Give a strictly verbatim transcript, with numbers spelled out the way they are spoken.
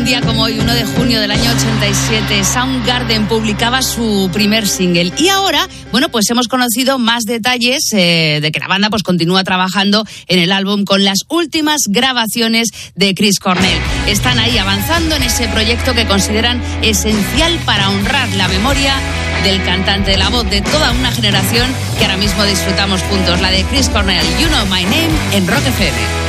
día como hoy, uno de junio del año ochenta y siete, Soundgarden publicaba su primer single. Y ahora, bueno, pues hemos conocido más detalles eh, de que la banda pues continúa trabajando en el álbum con las últimas grabaciones de Chris Cornell. Están ahí avanzando en ese proyecto que consideran esencial para honrar la memoria del cantante, de la voz de toda una generación que ahora mismo disfrutamos juntos, la de Chris Cornell. You Know My Name en Rock F M.